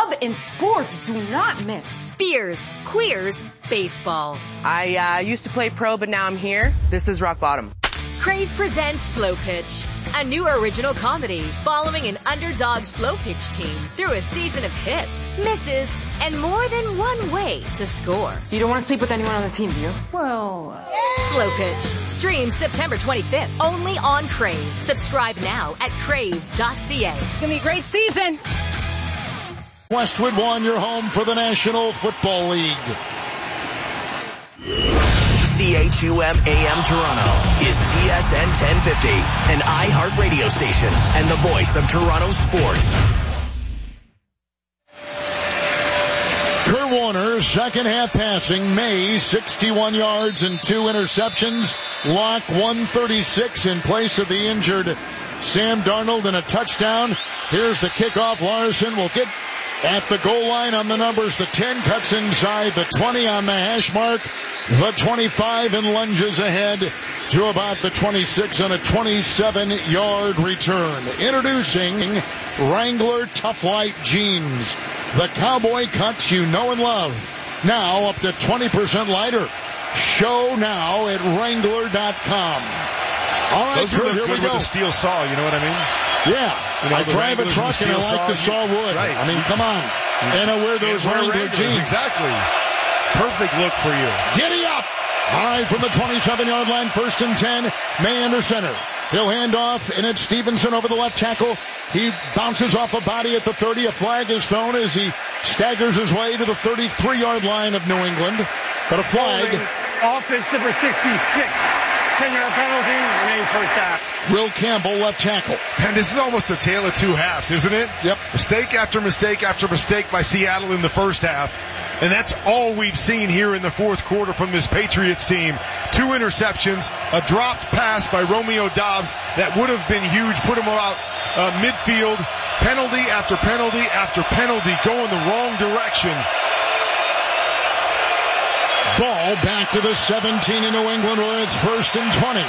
love in sports do not mix. Beers, queers, baseball. I used to play pro, but now I'm here. This is rock bottom. Crave presents Slow Pitch, a new original comedy following an underdog slow pitch team through a season of hits, misses, and more than one way to score. You don't want to sleep with anyone on the team, do you? Well... Slow Pitch. Stream September 25th, only on Crave. Subscribe now at crave.ca. It's going to be a great season. Westwood One, your home for the National Football League. CHUM AM Toronto is TSN 1050, an iHeart radio station and the voice of Toronto sports. Kurt Warner, second half passing. May, 61 yards and 2 interceptions. Locke, 136 in place of the injured Sam Darnold and a touchdown. Here's the kickoff. Larson will get at the goal line on the numbers. The 10 cuts inside, the 20 on the hash mark, the 25 and lunges ahead to about the 26 on a 27-yard return. Introducing Wrangler Tough Light Jeans, the cowboy cuts you know and love. Now up to 20% lighter. Show now at Wrangler.com. All right, those Kurt, here we go. With a steel saw, you know what I mean? Yeah, you know, I drive a truck and I like the saw wood. Right. I mean, come on. And I wear those Wrangler jeans. Exactly. Perfect look for you. Giddy up. All right, from the 27-yard line, 1st and 10. May under center. He'll hand off, and it's Stevenson over the left tackle. He bounces off a body at the 30. A flag is thrown as he staggers his way to the 33-yard line of New England. But a flag. Offense number 66. 10-yard penalty, remains first down. Will Campbell, left tackle. And this is almost a tale of two halves, isn't it? Yep. Mistake after mistake after mistake by Seattle in the first half. And that's all we've seen here in the fourth quarter from this Patriots team. 2 interceptions, a dropped pass by Romeo Doubs that would have been huge, put him out midfield. Penalty after penalty after penalty, going the wrong direction. Ball back to the 17 in New England where it's 1st and 20.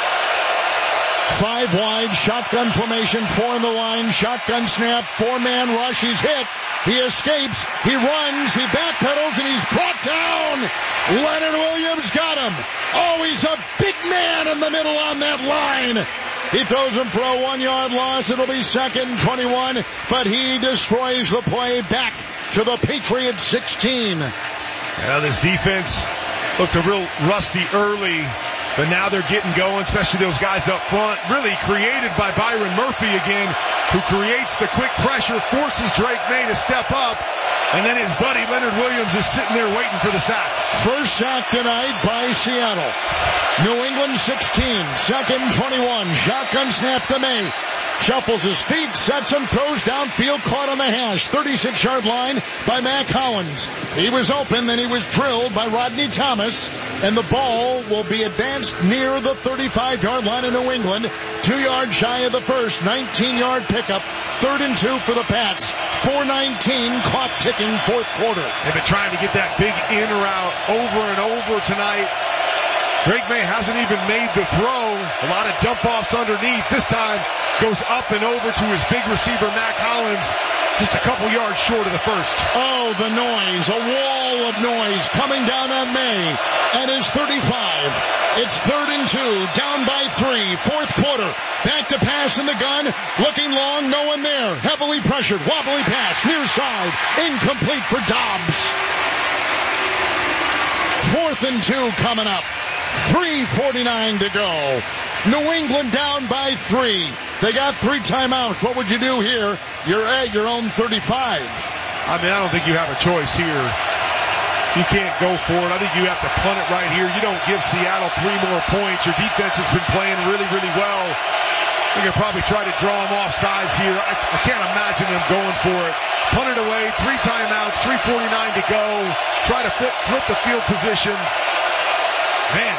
5 wide, shotgun formation, 4 in the line, shotgun snap, 4-man rush, he's hit, he escapes, he runs, he backpedals, and he's brought down. Leonard Williams got him. Oh, he's a big man in the middle on that line. He throws him for a 1-yard loss. It'll be 2nd 21, but he destroys the play back to the Patriots 16. Well, this defense looked a real rusty early, but now they're getting going, especially those guys up front. Really created by Byron Murphy again, who creates the quick pressure, forces Drake May to step up, and then his buddy Leonard Williams is sitting there waiting for the sack. First sack tonight by Seattle. New England 16, 2nd 21, shotgun snap to May. Shuffles his feet, sets him, throws downfield, caught on the hash. 36-yard line by Mac Hollins. He was open, then he was drilled by Rodney Thomas, and the ball will be advanced near the 35-yard line of New England. 2 yards shy of the first, 19-yard pickup. 3rd and 2 for the Pats. 4:19, clock ticking, fourth quarter. They've been trying to get that big in route over and over tonight. Drake May hasn't even made the throw. A lot of dump-offs underneath. This time goes up and over to his big receiver, Mac Hollins, just a couple yards short of the first. Oh, the noise, a wall of noise coming down on May at his 35. It's 3rd and 2, down by 3, fourth quarter. Back to pass in the gun, looking long, no one there. Heavily pressured, wobbly pass, near side, incomplete for Doubs. 4th and 2 coming up. 3:49 to go. New England down by 3. They got 3 timeouts. What would you do here? You're at your own 35. I mean, I don't think you have a choice here. You can't go for it. I think you have to punt it right here. You don't give Seattle 3 more points. Your defense has been playing really, really well. They could probably try to draw them off sides here. I can't imagine them going for it. Punt it away. 3 timeouts. 3:49 to go. Try to flip the field position. Man.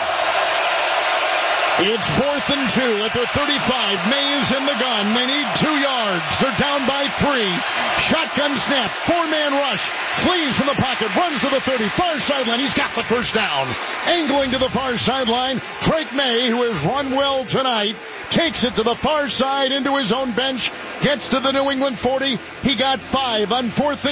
It's 4th and 2 at their 35. Mays in the gun. They need 2 yards. They're down by 3. Shotgun snap. 4-man rush. Flees from the pocket. Runs to the 30. Far sideline. He's got the first down. Angling to the far sideline. Drake May, who has run well tonight, takes it to the far side into his own bench. Gets to the New England 40. He got 5 on 4th and